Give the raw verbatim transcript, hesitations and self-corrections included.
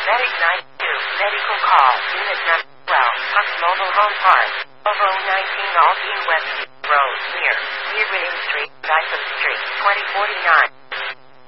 Medic ninety-two, medical call, unit number twelve, Puck Mobile Home Park, Ovo nineteen Aldine West Road, near, near William Street, Dyson Street, twenty forty-nine.